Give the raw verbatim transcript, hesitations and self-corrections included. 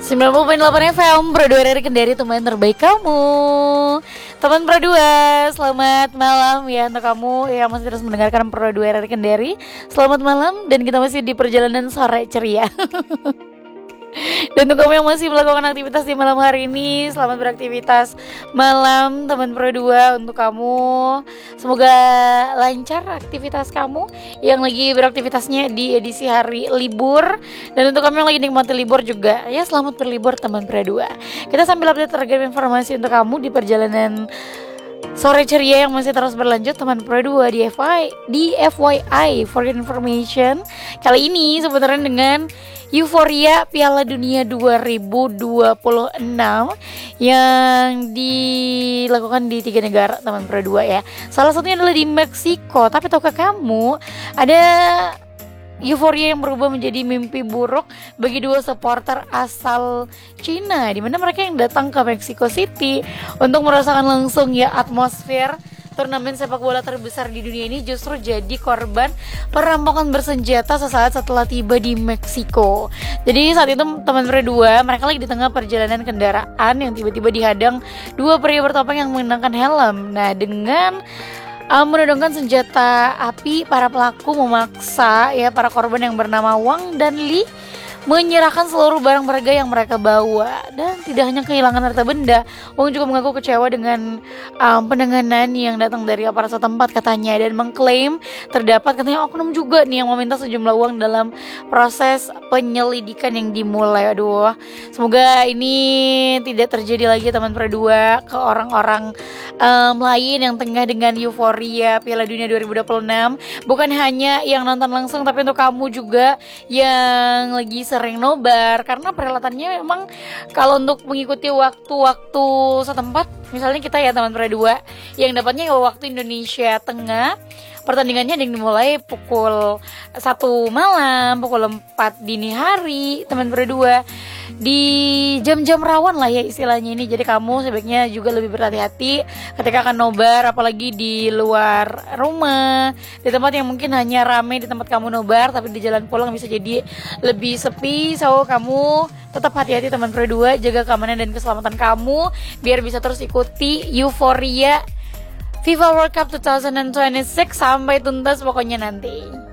sembilan puluh koma delapan F M Pro dua dari Kendari, teman terbaik kamu. Teman Pro dua, selamat malam ya untuk kamu yang masih terus mendengarkan Pro dua dari Kendari. Selamat malam, dan kita masih di perjalanan sore ceria. Dan untuk kamu yang masih melakukan aktivitas di malam hari ini, selamat beraktivitas malam teman Pro dua. Untuk kamu, semoga lancar aktivitas kamu yang lagi beraktivitasnya di edisi hari libur. Dan untuk kamu yang lagi nikmati libur juga, ya selamat berlibur teman Pro dua. Kita sambil update terkait informasi untuk kamu di perjalanan sore ceria yang masih terus berlanjut teman Pro dua di F Y I, di F Y I for your information. Kali ini sebenarnya dengan euforia Piala Dunia dua ribu dua puluh enam yang dilakukan di tiga negara teman Pro dua ya. Salah satunya adalah di Meksiko. Tapi tahukah kamu ada euforia yang berubah menjadi mimpi buruk bagi dua supporter asal Cina, di mana mereka yang datang ke Mexico City untuk merasakan langsung ya atmosfer turnamen sepak bola terbesar di dunia ini, justru jadi korban perampokan bersenjata sesaat setelah tiba di Meksiko. Jadi saat itu teman Pro dua, mereka lagi di tengah perjalanan kendaraan yang tiba-tiba dihadang dua pria bertopeng yang mengenakan helm. Nah, dengan Uh, menodongkan senjata api, para pelaku memaksa ya para korban yang bernama Wang dan Li menyerahkan seluruh barang berharga yang mereka bawa. Dan tidak hanya kehilangan harta benda, Wang juga mengaku kecewa dengan um, penanganan yang datang dari aparat setempat katanya, dan mengklaim terdapat katanya oknum juga nih yang meminta sejumlah uang dalam proses penyelidikan yang dimulai. Aduh, semoga ini tidak terjadi lagi teman Pro dua ke orang-orang um, lain yang tengah dengan euforia Piala Dunia dua ribu dua puluh enam. Bukan hanya yang nonton langsung, tapi untuk kamu juga yang lagi sering nobar, karena perhelatannya memang kalau untuk mengikuti waktu-waktu setempat, misalnya kita ya teman Pro dua yang dapatnya waktu Indonesia Tengah, pertandingannya yang dimulai pukul satu malam, pukul empat dini hari teman Pro dua, di jam-jam rawan lah ya istilahnya ini. Jadi kamu sebaiknya juga lebih berhati-hati ketika akan nobar, apalagi di luar rumah, di tempat yang mungkin hanya ramai di tempat kamu nobar, tapi di jalan pulang bisa jadi lebih sepi. So kamu tetap hati-hati teman Pro dua, jaga keamanan dan keselamatan kamu biar bisa terus ikuti euforia FIFA World Cup dua ribu dua puluh enam sampai tuntas pokoknya nanti.